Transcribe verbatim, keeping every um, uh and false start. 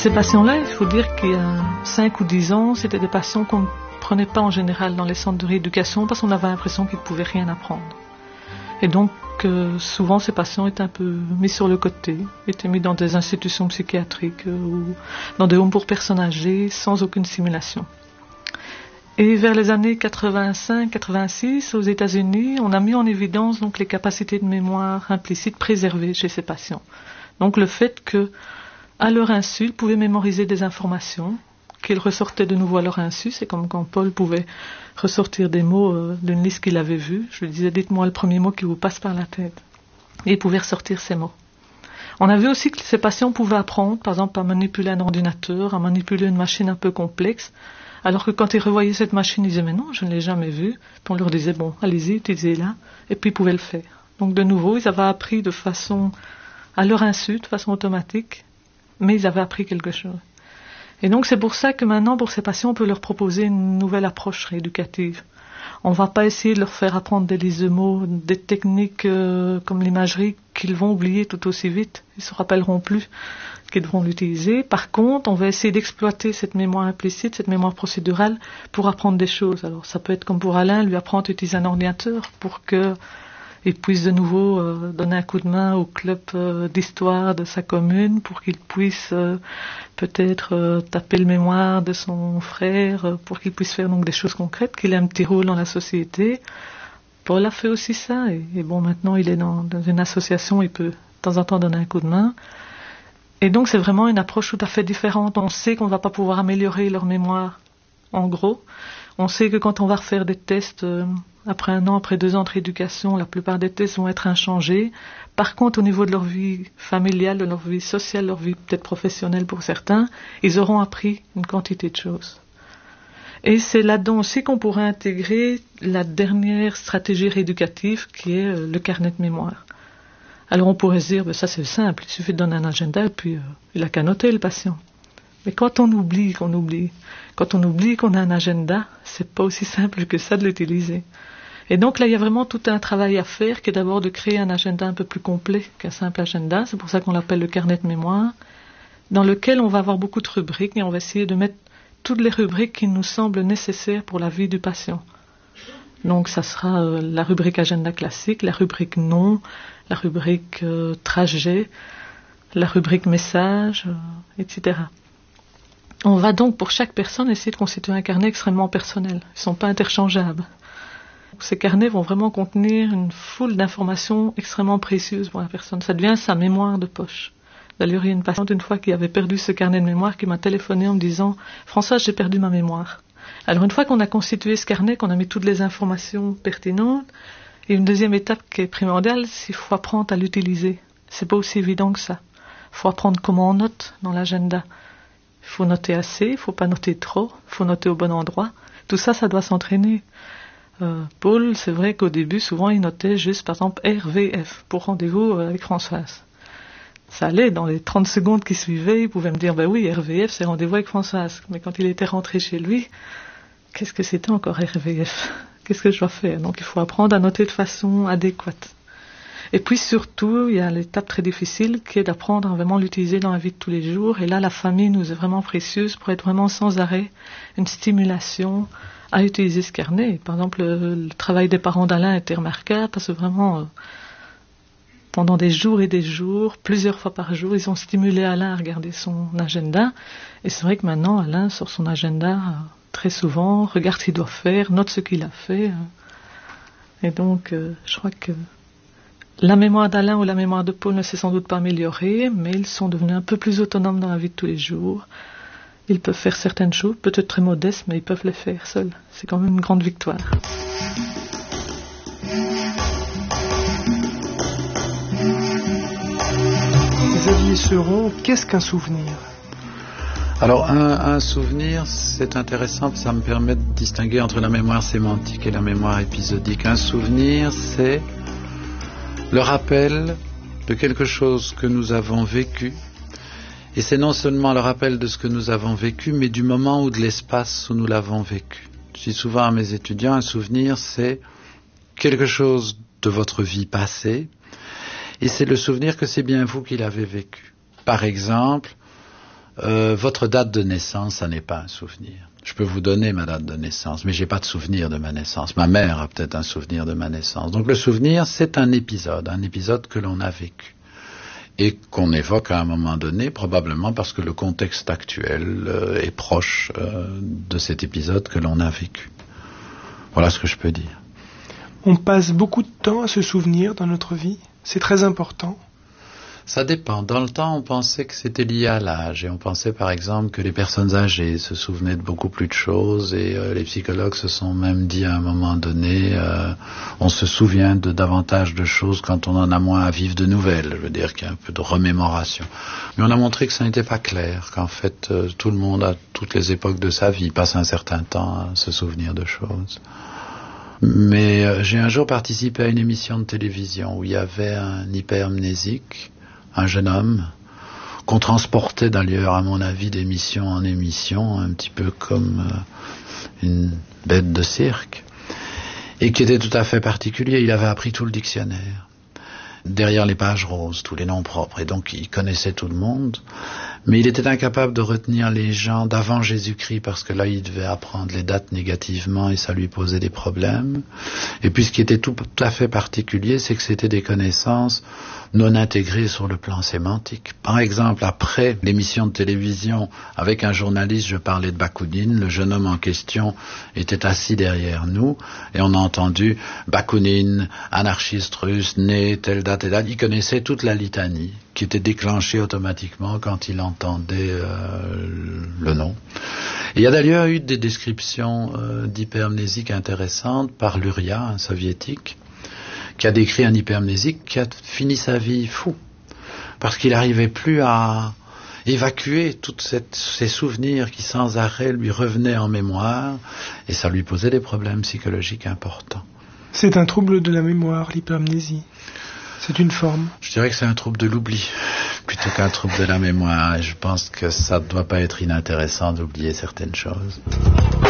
Ces patients-là, il faut dire qu'il y a cinq ou dix ans, c'était des patients qu'on ne prenait pas en général dans les centres de rééducation parce qu'on avait l'impression qu'ils ne pouvaient rien apprendre. Et donc, euh, souvent, ces patients étaient un peu mis sur le côté, étaient mis dans des institutions psychiatriques euh, ou dans des homes pour personnes âgées sans aucune simulation. Et vers les années quatre-vingt-cinq quatre-vingt-six, aux États-Unis, on a mis en évidence donc les capacités de mémoire implicite préservées chez ces patients. Donc le fait que, à leur insu, ils pouvaient mémoriser des informations, qu'ils ressortaient de nouveau à leur insu. C'est comme quand Paul pouvait ressortir des mots euh, d'une liste qu'il avait vue. Je lui disais, dites-moi le premier mot qui vous passe par la tête. Et il pouvait ressortir ces mots. On a vu aussi que ces patients pouvaient apprendre, par exemple, à manipuler un ordinateur, à manipuler une machine un peu complexe, alors que quand ils revoyaient cette machine, ils disaient, mais non, je ne l'ai jamais vue. Puis on leur disait, bon, allez-y, utilisez-la. Et puis ils pouvaient le faire. Donc de nouveau, ils avaient appris de façon, à leur insu, de façon automatique, mais ils avaient appris quelque chose. Et donc c'est pour ça que maintenant, pour ces patients, on peut leur proposer une nouvelle approche rééducative. On ne va pas essayer de leur faire apprendre des listes de mots, des techniques euh, comme l'imagerie qu'ils vont oublier tout aussi vite. Ils ne se rappelleront plus qu'ils devront l'utiliser. Par contre, on va essayer d'exploiter cette mémoire implicite, cette mémoire procédurale, pour apprendre des choses. Alors ça peut être comme pour Alain, lui apprendre à utiliser un ordinateur pour que il puisse de nouveau euh, donner un coup de main au club euh, d'histoire de sa commune, pour qu'il puisse euh, peut-être euh, taper le mémoire de son frère, euh, pour qu'il puisse faire donc des choses concrètes, qu'il ait un petit rôle dans la société. Paul a fait aussi ça, et, et bon, maintenant il est dans, dans une association, il peut de temps en temps donner un coup de main. Et donc c'est vraiment une approche tout à fait différente. On sait qu'on ne va pas pouvoir améliorer leur mémoire, en gros. On sait que quand on va refaire des tests, euh, après un an, après deux ans de rééducation, la plupart des tests vont être inchangés. Par contre, au niveau de leur vie familiale, de leur vie sociale, leur vie peut-être professionnelle pour certains, ils auront appris une quantité de choses. Et c'est là-dedans aussi qu'on pourrait intégrer la dernière stratégie rééducative qui est euh, le carnet de mémoire. Alors on pourrait se dire, ben ça c'est simple, il suffit de donner un agenda et puis euh, il a qu'à noter le patient. Mais quand on oublie qu'on oublie, quand on oublie qu'on a un agenda, c'est pas aussi simple que ça de l'utiliser. Et donc là, il y a vraiment tout un travail à faire, qui est d'abord de créer un agenda un peu plus complet qu'un simple agenda. C'est pour ça qu'on l'appelle le carnet de mémoire, dans lequel on va avoir beaucoup de rubriques et on va essayer de mettre toutes les rubriques qui nous semblent nécessaires pour la vie du patient. Donc ça sera euh, la rubrique agenda classique, la rubrique nom, la rubrique euh, trajet, la rubrique message, euh, et cetera. On va donc pour chaque personne essayer de constituer un carnet extrêmement personnel. Ils ne sont pas interchangeables. Ces carnets vont vraiment contenir une foule d'informations extrêmement précieuses pour la personne. Ça devient sa mémoire de poche. D'ailleurs, il y a une patiente une fois qui avait perdu ce carnet de mémoire qui m'a téléphoné en me disant « François, j'ai perdu ma mémoire ». Alors une fois qu'on a constitué ce carnet, qu'on a mis toutes les informations pertinentes, et une deuxième étape qui est primordiale, c'est qu'il faut apprendre à l'utiliser. C'est pas aussi évident que ça. Il faut apprendre comment on note dans l'agenda. Il faut noter assez, il ne faut pas noter trop, il faut noter au bon endroit. Tout ça, ça doit s'entraîner. Euh, Paul, c'est vrai qu'au début, souvent, il notait juste, par exemple, R V F, pour rendez-vous avec Françoise. Ça allait, dans les trente secondes qui suivaient, il pouvait me dire, ben oui, R V F, c'est rendez-vous avec Françoise. Mais quand il était rentré chez lui, qu'est-ce que c'était encore R V F? Qu'est-ce que je dois faire? Donc il faut apprendre à noter de façon adéquate. Et puis surtout, il y a l'étape très difficile qui est d'apprendre à vraiment l'utiliser dans la vie de tous les jours. Et là, la famille nous est vraiment précieuse pour être vraiment sans arrêt une stimulation à utiliser ce carnet. Par exemple, le, le travail des parents d'Alain était remarquable parce que vraiment, euh, pendant des jours et des jours, plusieurs fois par jour, ils ont stimulé Alain à regarder son agenda. Et c'est vrai que maintenant, Alain, sur son agenda, euh, très souvent, regarde ce qu'il doit faire, note ce qu'il a fait. Euh, et donc, euh, je crois que la mémoire d'Alain ou la mémoire de Paul ne s'est sans doute pas améliorée, mais ils sont devenus un peu plus autonomes dans la vie de tous les jours. Ils peuvent faire certaines choses, peut-être très modestes, mais ils peuvent les faire seuls. C'est quand même une grande victoire. Xavier Seron, qu'est-ce qu'un souvenir ? Alors, un, un souvenir, c'est intéressant, ça me permet de distinguer entre la mémoire sémantique et la mémoire épisodique. Un souvenir, c'est le rappel de quelque chose que nous avons vécu. Et c'est non seulement le rappel de ce que nous avons vécu, mais du moment ou de l'espace où nous l'avons vécu. Je dis souvent à mes étudiants, un souvenir, c'est quelque chose de votre vie passée, et c'est le souvenir que c'est bien vous qui l'avez vécu. Par exemple, euh, votre date de naissance, ça n'est pas un souvenir. Je peux vous donner ma date de naissance, mais j'ai pas de souvenir de ma naissance. Ma mère a peut-être un souvenir de ma naissance. Donc le souvenir, c'est un épisode, un épisode que l'on a vécu et qu'on évoque à un moment donné, probablement parce que le contexte actuel euh, est proche euh, de cet épisode que l'on a vécu. Voilà ce que je peux dire. On passe beaucoup de temps à se souvenir dans notre vie. C'est très important. Ça dépend. Dans le temps, on pensait que c'était lié à l'âge. Et on pensait, par exemple, que les personnes âgées se souvenaient de beaucoup plus de choses. Et euh, les psychologues se sont même dit à un moment donné, euh, on se souvient de davantage de choses quand on en a moins à vivre de nouvelles. Je veux dire qu'il y a un peu de remémoration. Mais on a montré que ça n'était pas clair, qu'en fait, euh, tout le monde, à toutes les époques de sa vie, passe un certain temps à se souvenir de choses. Mais euh, j'ai un jour participé à une émission de télévision où il y avait un hypermnésique, un jeune homme, qu'on transportait d'ailleurs, à mon avis, d'émission en émission, un petit peu comme euh, une bête de cirque, et qui était tout à fait particulier. Il avait appris tout le dictionnaire, derrière les pages roses, tous les noms propres, et donc il connaissait tout le monde, mais il était incapable de retenir les gens d'avant Jésus-Christ, parce que là, il devait apprendre les dates négativement, et ça lui posait des problèmes. Et puis ce qui était tout à fait particulier, c'est que c'était des connaissances non intégrées sur le plan sémantique. Par exemple, après l'émission de télévision, avec un journaliste, je parlais de Bakounine, le jeune homme en question était assis derrière nous, et on a entendu Bakounine, anarchiste russe, né, telle date, telle date. Il connaissait toute la litanie, qui était déclenchée automatiquement quand il entendait euh, le nom. Et il y a d'ailleurs eu des descriptions euh, d'hypermnésique intéressantes par Luria, un soviétique, qui a décrit un hypermnésique qui a fini sa vie fou, parce qu'il n'arrivait plus à évacuer tous ces souvenirs qui sans arrêt lui revenaient en mémoire, et ça lui posait des problèmes psychologiques importants. C'est un trouble de la mémoire, l'hypermnésie. C'est une forme. Je dirais que c'est un trouble de l'oubli, plutôt qu'un trouble de la mémoire, et je pense que ça ne doit pas être inintéressant d'oublier certaines choses.